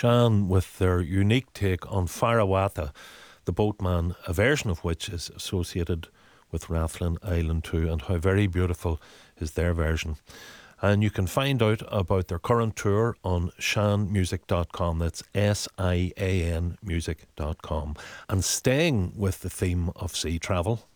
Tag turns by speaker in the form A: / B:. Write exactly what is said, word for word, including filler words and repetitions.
A: Shan with their unique take on Farawatha, the boatman, a version of which is associated with Rathlin Island too, and how very beautiful is their version. And you can find out about their current tour on shan music dot com. That's S I A N music dot com. And staying with the theme of sea travel,